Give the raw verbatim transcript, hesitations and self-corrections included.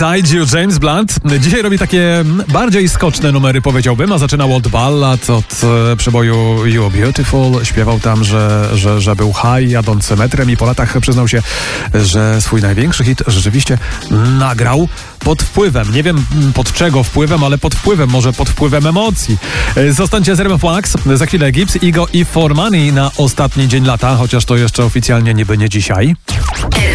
Beside You, James Blunt. Dzisiaj robi takie bardziej skoczne numery, powiedziałbym, a zaczynał od ballad, od e, przeboju You Beautiful. Śpiewał tam, że, że, że był high, jadący metrem i po latach przyznał się, że swój największy hit rzeczywiście nagrał pod wpływem. Nie wiem pod czego wpływem, ale pod wpływem, może pod wpływem emocji. E, Zostańcie z R M F Max. Za chwilę Gibbs, Ego i For Money na ostatni dzień lata, chociaż to jeszcze oficjalnie niby nie dzisiaj.